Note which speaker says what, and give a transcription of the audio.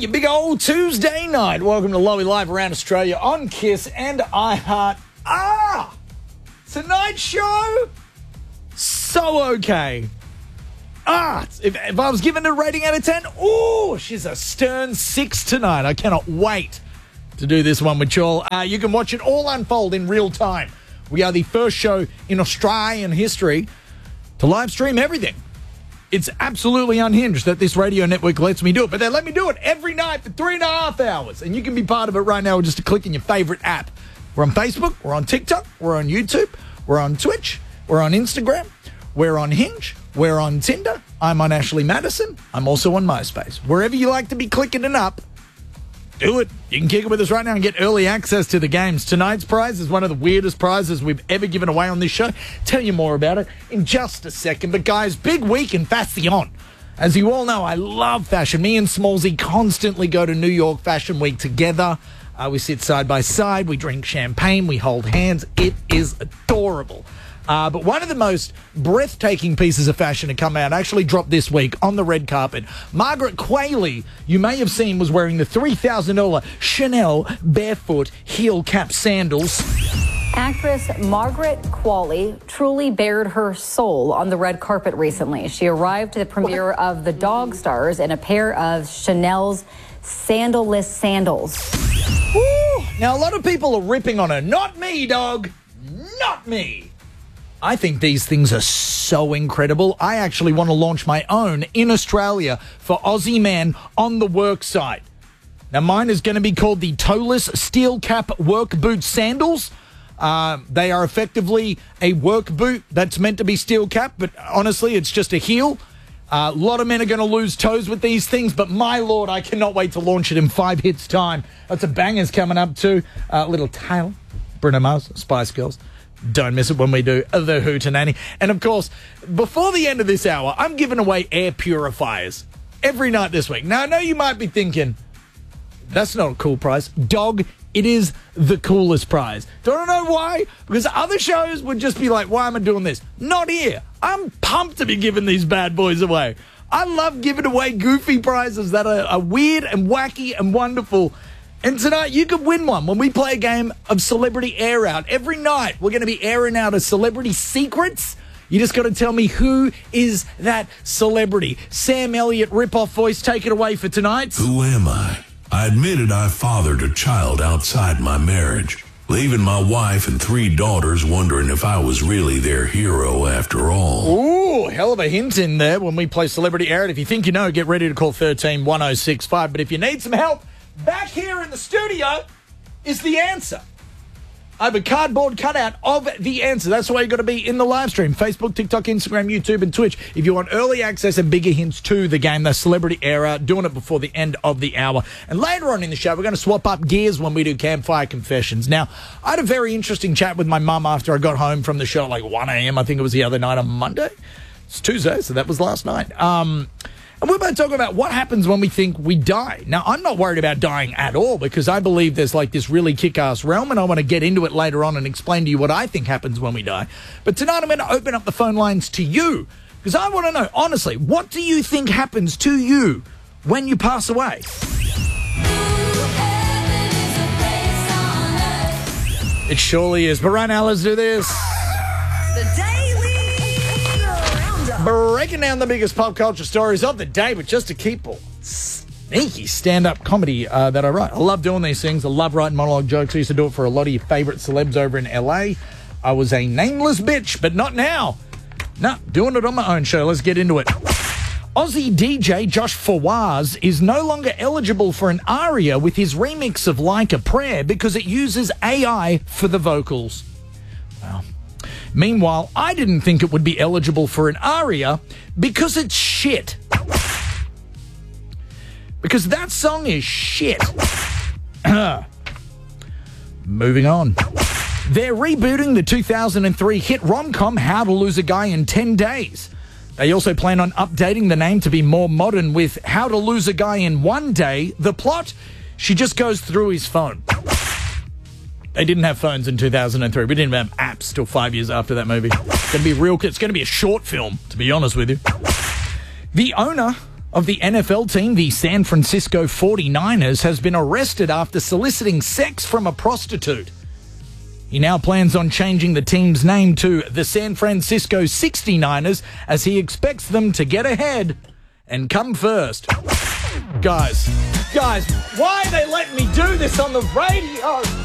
Speaker 1: your big old Tuesday night. Welcome to Lowy Live around Australia on KISS and iHeart. Tonight's show, so okay. If I was given a rating out of 10, she's a stern 6 tonight. I cannot wait to do this one with y'all. You can watch it all unfold in real time. We are the first show in Australian history to live stream everything. It's absolutely unhinged that this radio network lets me do it, but they let me do it every night for 3.5 hours. And you can be part of it right now with just a click in your favorite app. We're on Facebook, we're on TikTok, we're on YouTube, we're on Twitch, we're on Instagram, we're on Hinge, we're on Tinder. I'm on Ashley Madison. I'm also on MySpace. Wherever you like to be clicking it up, do it. You can kick it with us right now and get early access to the games. Tonight's prize is one of the weirdest prizes we've ever given away on this show. Tell you more about it in just a second. But guys, big week in fashion. As you all know, I love fashion. Me and Smallsy constantly go to New York Fashion Week together. We sit side by side. We drink champagne. We hold hands. It is adorable. But one of the most breathtaking pieces of fashion to come out actually dropped this week on the red carpet. Margaret Qualley, you may have seen, was wearing the $3,000 Chanel barefoot heel cap sandals.
Speaker 2: Actress Margaret Qualley truly bared her soul on the red carpet recently. She arrived to the premiere of The Dog Stars in a pair of Chanel's sandalless sandals.
Speaker 1: Woo! Now, a lot of people are ripping on her. Not me, dog. Not me. I think these things are so incredible. I actually want to launch my own in Australia for Aussie Man on the work site. Now, mine is going to be called the Toeless Steel Cap Work Boot Sandals. They are effectively a work boot that's meant to be steel cap, but honestly, it's just a heel. A lot of men are going to lose toes with these things, but my lord, I cannot wait to launch it in 5 hits time. That's a bangers coming up too. Little Taylor, Bruno Mars, Spice Girls. Don't miss it when we do the Hootenanny. And of course, before the end of this hour, I'm giving away air purifiers every night this week. Now, I know you might be thinking, that's not a cool prize. Dog, it is the coolest prize. Don't know why? Because other shows would just be like, why am I doing this? Not here. I'm pumped to be giving these bad boys away. I love giving away goofy prizes that are weird and wacky and wonderful. And tonight, you could win one when we play a game of Celebrity Air Out. Every night, we're going to be airing out a celebrity secrets. You just got to tell me who is that celebrity. Sam Elliott ripoff voice, take it away for tonight.
Speaker 3: Who am I? I admitted I fathered a child outside my marriage, leaving my wife and 3 daughters wondering if I was really their hero after all.
Speaker 1: Ooh, hell of a hint in there when we play Celebrity Air Out. If you think you know, get ready to call 13 1065. But if you need some help, back here in the studio is the answer. I have a cardboard cutout of the answer. That's why you got to be in the live stream. Facebook, TikTok, Instagram, YouTube, and Twitch. If you want early access and bigger hints to the game, the Celebrity Air Out, doing it before the end of the hour. And later on in the show, we're going to swap up gears when we do Campfire Confessions. Now, I had a very interesting chat with my mum after I got home from the show at like 1 a.m. I think it was the other night on Monday. It's Tuesday, so that was last night. And we're about to talk about what happens when we think we die. Now, I'm not worried about dying at all because I believe there's like this really kick-ass realm, and I want to get into it later on and explain to you what I think happens when we die. But tonight I'm going to open up the phone lines to you because I want to know, honestly, what do you think happens to you when you pass away? It surely is. But right now, let's do this.
Speaker 4: The Daily Roundup.
Speaker 1: Breaking down the biggest pop culture stories of the day, but just to keep all sneaky stand-up comedy that I write. I love doing these things. I love writing monologue jokes. I used to do it for a lot of your favourite celebs over in LA. I was a nameless bitch, but not now. No, doing it on my own show. Let's get into it. Aussie DJ Josh Fawaz is no longer eligible for an ARIA with his remix of Like a Prayer because it uses AI for the vocals. Wow. Meanwhile, I didn't think it would be eligible for an ARIA because it's shit. Because that song is shit. Moving on. They're rebooting the 2003 hit rom-com How to Lose a Guy in 10 Days. They also plan on updating the name to be more modern with How to Lose a Guy in 1 Day. The plot, she just goes through his phone. They didn't have phones in 2003. We didn't have apps till 5 years after that movie. It's going to be a short film, to be honest with you. The owner of the NFL team, the San Francisco 49ers, has been arrested after soliciting sex from a prostitute. He now plans on changing the team's name to the San Francisco 69ers as he expects them to get ahead and come first. Guys, why are they letting me do this on the radio?